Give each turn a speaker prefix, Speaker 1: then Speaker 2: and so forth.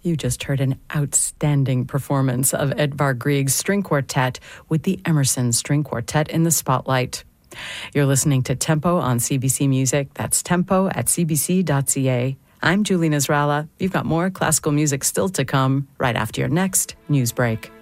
Speaker 1: You just heard an outstanding performance of Edvard Grieg's string quartet with the Emerson String Quartet in the spotlight. You're listening to Tempo on CBC Music. That's tempo at cbc.ca. I'm Julie Nasrallah. You've got more classical music still to come right after your next news break.